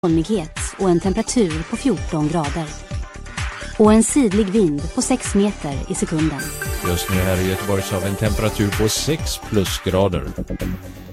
molnighet och en temperatur på 14 grader. Och en sydlig vind på 6 meter i sekunden. Just nu här i Göteborg så har vi en temperatur på 6 plusgrader.